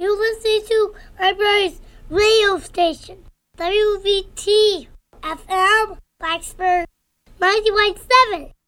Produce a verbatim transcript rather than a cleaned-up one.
You're listening to Library's radio station, W V T F M, Blacksburg, ninety point seven.